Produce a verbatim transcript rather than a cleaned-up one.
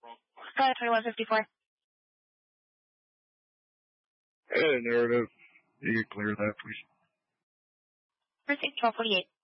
Go ahead, twenty-one fifty-four. Hey, narrative. You can clear that, please. Precinct twelve forty-eight.